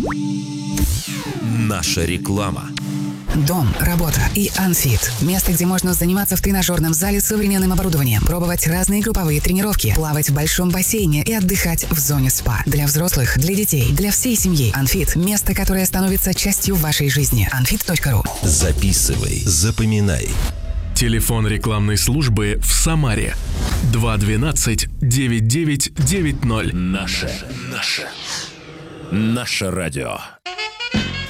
Наша реклама. Дом, работа и Анфит. Место, где можно заниматься в тренажерном зале современным оборудованием, пробовать разные групповые тренировки, плавать в большом бассейне и отдыхать в зоне СПА. Для взрослых, для детей, для всей семьи. Анфит – место, которое становится частью вашей жизни. Anfit.ru. Записывай, запоминай. Телефон рекламной службы в Самаре 212-9990. Наше радио.